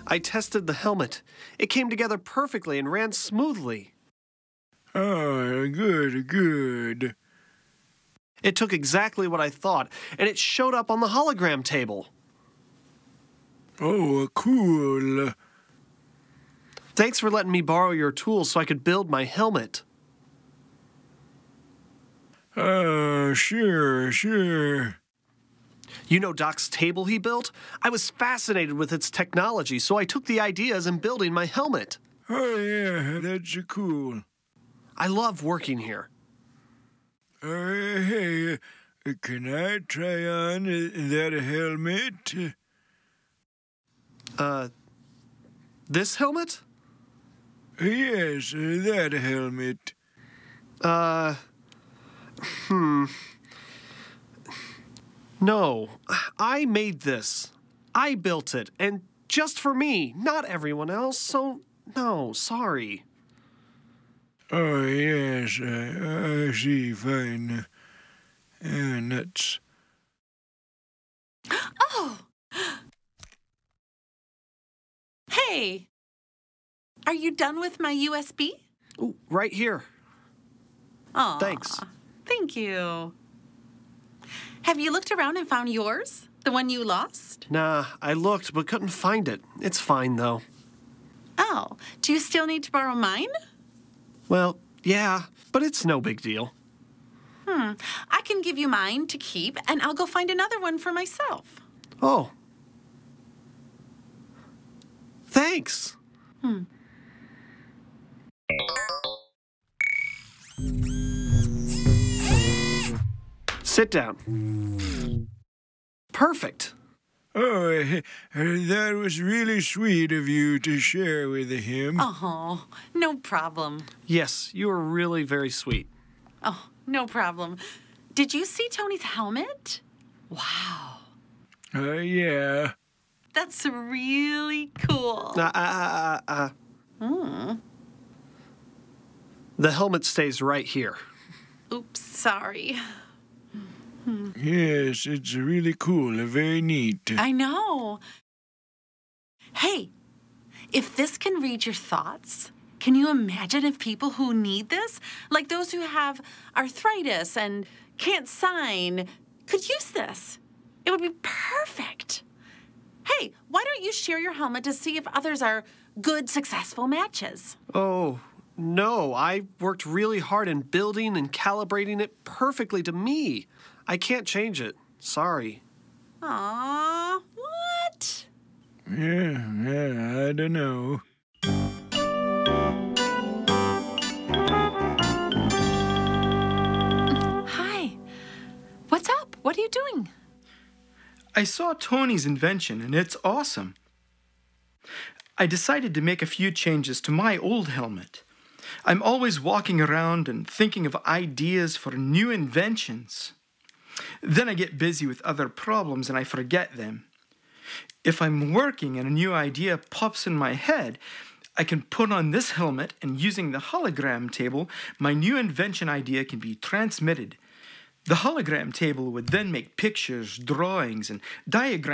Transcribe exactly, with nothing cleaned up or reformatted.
I tested the helmet. It came together perfectly and ran smoothly. Oh, good, good. It took exactly what I thought, and it showed up on the hologram table. Oh, cool. Thanks for letting me borrow your tools so I could build my helmet. Oh, sure, sure. You know Doc's table he built? I was fascinated with its technology, so I took the ideas in building my helmet. Oh, yeah, that's cool. I love working here. Uh, hey, can I try on that helmet? Uh, this helmet? Yes, that helmet. Uh, hmm. No, I made this. I built it, and just for me, not everyone else, so no, sorry. Oh, yes, I, I see, fine. Uh, nuts. Oh! Hey! Are you done with my U S B? Ooh, right here. Aw, Thanks. Thank you. Have you looked around and found yours? The one you lost? Nah, I looked but couldn't find it. It's fine, though. Oh, do you still need to borrow mine? Well, yeah, but it's no big deal. Hmm, I can give you mine to keep, and I'll go find another one for myself. Oh. Thanks. Hmm. Sit down. Perfect. Oh, that was really sweet of you to share with him. Oh, no problem. Yes, you are really very sweet. Oh, no problem. Did you see Tony's helmet? Wow. Uh, yeah. That's really cool. Uh, uh, uh, uh. Hmm. The helmet stays right here. Oops, sorry. Yes, it's really cool, very neat. I know. Hey, if this can read your thoughts, can you imagine if people who need this, like those who have arthritis and can't sign, could use this? It would be perfect. Hey, why don't you share your helmet to see if others are good, successful matches? Oh, no, I worked really hard in building and calibrating it perfectly to me. I can't change it. Sorry. Aw, what? Yeah, yeah, I don't know. Hi. What's up? What are you doing? I saw Tony's invention, and it's awesome. I decided to make a few changes to my old helmet. I'm always walking around and thinking of ideas for new inventions. Then I get busy with other problems and I forget them. If I'm working and a new idea pops in my head, I can put on this helmet, and using the hologram table, my new invention idea can be transmitted. The hologram table would then make pictures, drawings, and diagrams